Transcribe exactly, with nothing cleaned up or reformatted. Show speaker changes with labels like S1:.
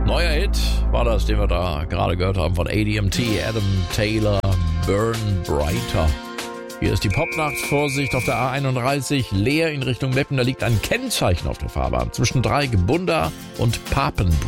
S1: Neuer Hit war das, den wir da gerade gehört haben von A D M T, Adam Taylor, Burn Brighter. Hier ist die Popnacht, Vorsicht auf der A einunddreißig, leer in Richtung Meppen. Da liegt ein Kennzeichen auf der Fahrbahn zwischen Dreieck, Bunda und Papenburg.